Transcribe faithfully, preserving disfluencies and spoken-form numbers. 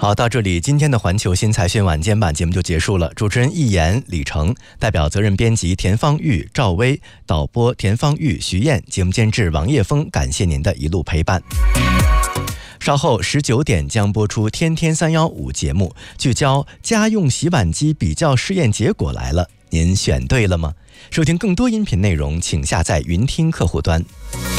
好，到这里今天的环球新财讯晚间版节目就结束了。主持人易言、李成，代表责任编辑田方玉、赵薇，导播田方玉、徐燕，节目监制王叶峰，感谢您的一路陪伴。稍后十九点将播出天天三幺五节目，聚焦家用洗碗机比较试验结果来了，您选对了吗？收听更多音频内容请下载云听客户端。